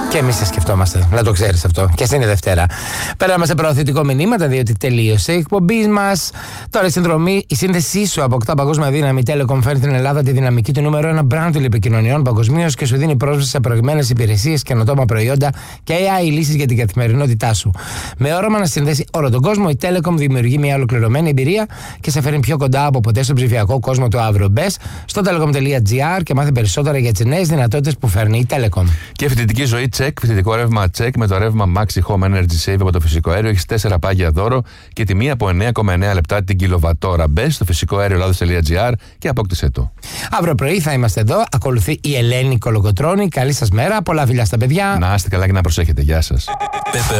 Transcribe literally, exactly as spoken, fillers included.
Και εμείς σε σκεφτόμαστε, να το ξέρεις αυτό. Και στην Δευτέρα. Πέραμε σε προωθητικό μηνύματα, διότι τελείωσε η εκπομπή μας. Τώρα η συνδρομή, η σύνδεσή σου αποκτά παγκόσμια δύναμη. Η Telecom φέρνει στην Ελλάδα τη δυναμική του νούμερο ένα brand τηλεπικοινωνιών παγκοσμίως και σου δίνει πρόσβαση σε προηγμένες υπηρεσίες, καινοτόμα προϊόντα και έι άι λύσεις για την καθημερινότητά σου. Με όραμα να συνδέσει όλο τον κόσμο, η Telecom δημιουργεί μια ολοκληρωμένη εμπειρία και σε φέρνει πιο κοντά από ποτέ στον ψηφιακό κόσμο του αύριο. Μπες στο telecom τελεία gr και μάθε περισσότερα για τις νέες δυνατότητες που φέρνει η Telecom. Και φοιτητική ζωή τσεκ, φοιτητικό ρεύμα τσεκ με το ρεύμα Maxi Home Energy Save από το φυσικό αέριο. Έχεις τέσσερα πάγια δώρο και τιμή από εννέα κόμμα εννέα λεπτά την κιλοβατόρα. Μπες στο φυσικό αέριο ελλάδος τελεία gr και απόκτησέ το. Αύριο πρωί θα είμαστε εδώ. Ακολουθεί η Ελένη Κολοκοτρώνη. Καλή σας μέρα. Πολλά φιλιά στα παιδιά. Να είστε καλά και να προσέχετε. Γεια σας.